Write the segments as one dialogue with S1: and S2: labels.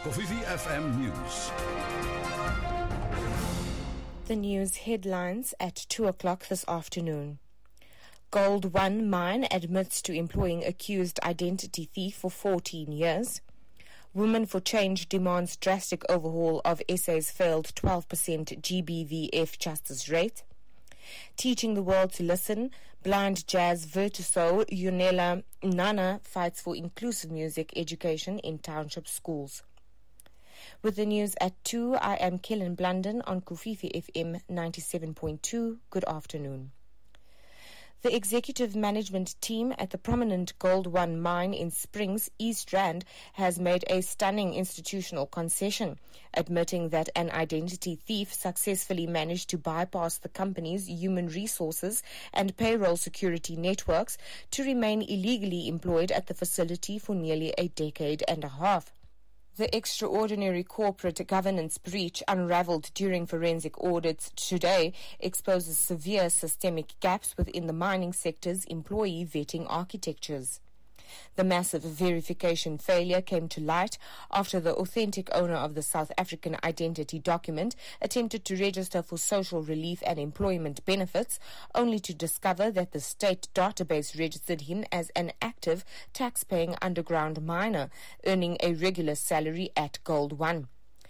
S1: Kofifi FM News.
S2: The news headlines at 2 o'clock this afternoon. Gold One Mine admits to employing accused identity thief for 14 years. Women for Change demands drastic overhaul of SA's failed 12% GBVF justice rate. Teaching the world to listen, blind jazz virtuoso Yunela Nana fights for inclusive music education in township schools. With the news at 2, I am Kellen Blunden on Kofifi FM 97.2. Good afternoon. The executive management team at the prominent Gold One mine in Springs, East Rand, has made a stunning institutional concession, admitting that an identity thief successfully managed to bypass the company's human resources and payroll security networks to remain illegally employed at the facility for nearly a decade and a half. The extraordinary corporate governance breach unraveled during forensic audits today exposes severe systemic gaps within the mining sector's employee vetting architectures. The massive verification failure came to light after the authentic owner of the South African identity document attempted to register for social relief and employment benefits, only to discover that the state database registered him as an active, tax-paying underground miner, earning a regular salary at Gold One.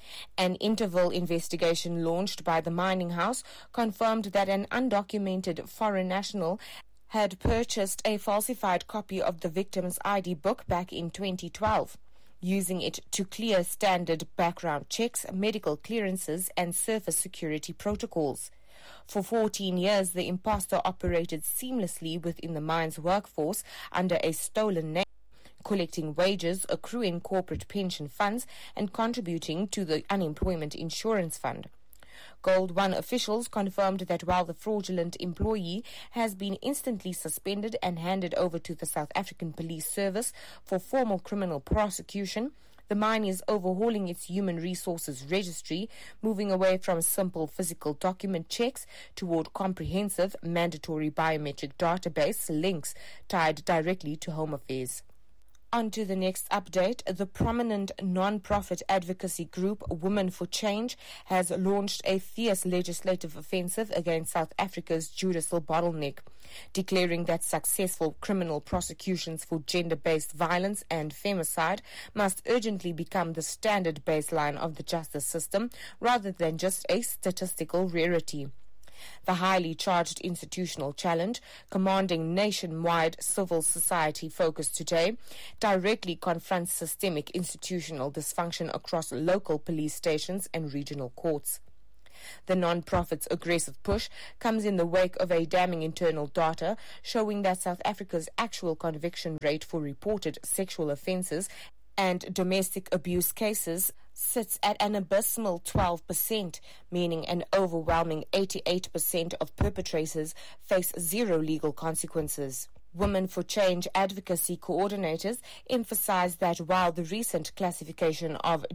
S2: An interval investigation launched by the mining house confirmed that an undocumented foreign national had purchased a falsified copy of the victim's ID book back in 2012, using it to clear standard background checks, medical clearances, and surface security protocols. For 14 years, the imposter operated seamlessly within the mine's workforce under a stolen name, collecting wages, accruing corporate pension funds, and contributing to the unemployment insurance fund. Gold One officials confirmed that while the fraudulent employee has been instantly suspended and handed over to the South African Police Service for formal criminal prosecution, the mine is overhauling its human resources registry, moving away from simple physical document checks toward comprehensive mandatory biometric database links tied directly to Home Affairs. On to the next update. The prominent non-profit advocacy group Women for Change has launched a fierce legislative offensive against South Africa's judicial bottleneck, declaring that successful criminal prosecutions for gender-based violence and femicide must urgently become the standard baseline of the justice system rather than just a statistical rarity. The highly charged institutional challenge, commanding nationwide civil society focus today, directly confronts systemic institutional dysfunction across local police stations and regional courts. The non-profit's aggressive push comes in the wake of a damning internal data showing that South Africa's actual conviction rate for reported sexual offences and domestic abuse cases sits at an abysmal 12%, meaning an overwhelming 88% of perpetrators face zero legal consequences. Women for Change advocacy coordinators emphasize that while the recent classification of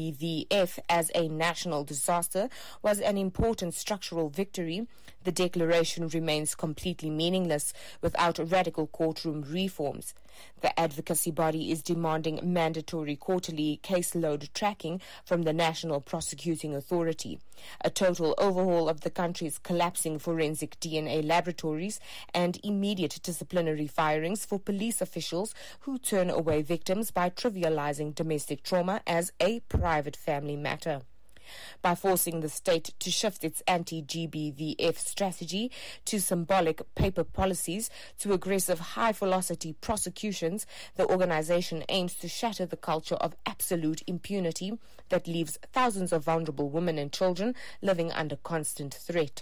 S2: GBVF as a national disaster was an important structural victory, the declaration remains completely meaningless without radical courtroom reforms. The advocacy body is demanding mandatory quarterly caseload tracking from the National Prosecuting Authority, a total overhaul of the country's collapsing forensic DNA laboratories, and immediate disciplinary firings for police officials who turn away victims by trivializing domestic trauma as a private family matter. By forcing the state to shift its anti-GBVF strategy to symbolic paper policies to aggressive high-velocity prosecutions, the organization aims to shatter the culture of absolute impunity that leaves thousands of vulnerable women and children living under constant threat.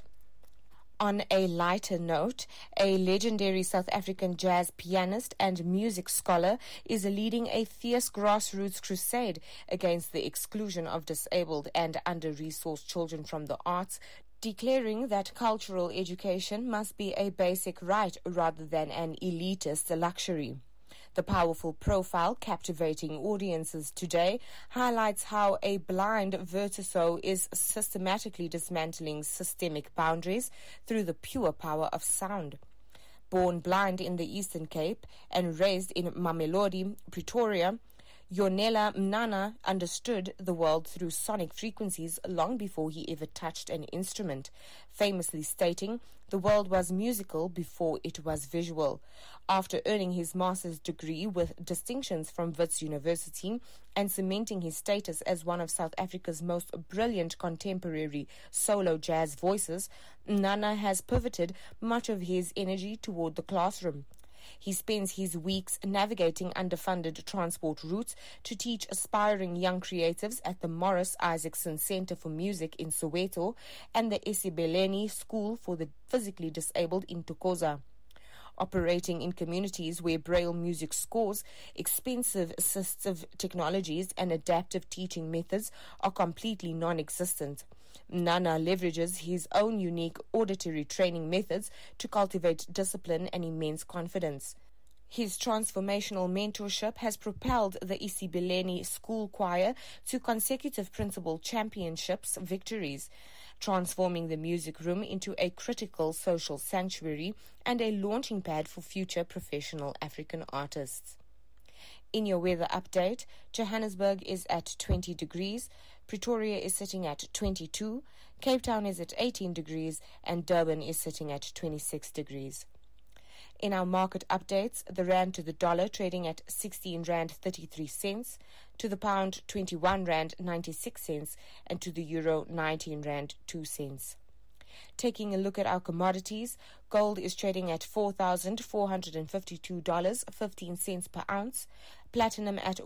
S2: On a lighter note, a legendary South African jazz pianist and music scholar is leading a fierce grassroots crusade against the exclusion of disabled and under-resourced children from the arts, declaring that cultural education must be a basic right rather than an elitist luxury. The powerful profile captivating audiences today highlights how a blind virtuoso is systematically dismantling systemic boundaries through the pure power of sound. Born blind in the Eastern Cape and raised in Mamelodi, Pretoria, Yonela Mnana understood the world through sonic frequencies long before he ever touched an instrument, famously stating, "The world was musical before it was visual." After earning his master's degree with distinctions from Wits University and cementing his status as one of South Africa's most brilliant contemporary solo jazz voices, Mnana has pivoted much of his energy toward the classroom. He spends his weeks navigating underfunded transport routes to teach aspiring young creatives at the Morris Isaacson Center for Music in Soweto and the Isibeleni School for the Physically Disabled in Thokoza. Operating in communities where Braille music scores, expensive assistive technologies and adaptive teaching methods are completely non-existent. Mnana leverages his own unique auditory training methods to cultivate discipline and immense confidence. His transformational mentorship has propelled the Isibeleni School Choir to consecutive principal championships victories, transforming the music room into a critical social sanctuary and a launching pad for future professional African artists. In your weather update, Johannesburg is at 20 degrees, Pretoria is sitting at 22, Cape Town is at 18 degrees, and Durban is sitting at 26 degrees. In our market updates, the rand to the dollar trading at 16 rand 33 cents, to the pound 21 rand 96 cents, and to the euro 19 rand 2 cents. Taking a look at our commodities, gold is trading at $4,452.15 per ounce, platinum at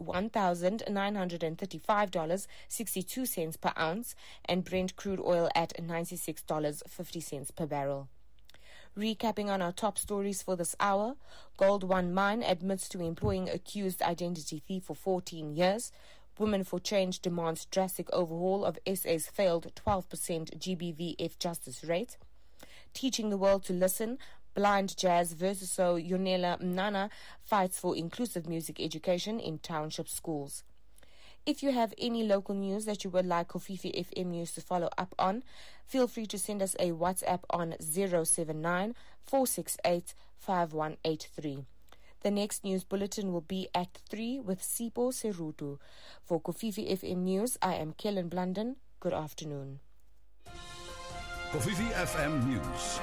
S2: $1,935.62 per ounce, and Brent crude oil at $96.50 per barrel. Recapping on our top stories for this hour, Gold One Mine admits to employing accused identity thief for 14 years. Women for Change demands drastic overhaul of SA's failed 12% GBVF justice rate. Teaching the world to listen, Blind Jazz Virtuoso Yonela Mnana fights for inclusive music education in township schools. If you have any local news that you would like Kofifi FM News to follow up on, feel free to send us a WhatsApp on 079 468 5183. The next news bulletin will be at 3 with Sipho Serutu. For Kofifi FM News, I am Kellen Blunden. Good afternoon.
S1: Kofifi FM News.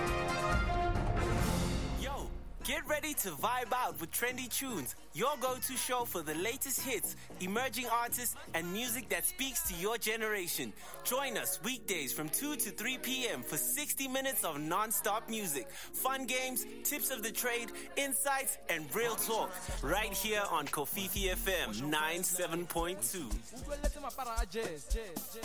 S3: Yo, get ready to vibe out with Trendy Tunes, your go-to show for the latest hits, emerging artists, and music that speaks to your generation. Join us weekdays from 2 to 3 p.m. for 60 minutes of non-stop music, fun games, tips of the trade, insights, and real talk. Right here on Kofifi FM 97.2.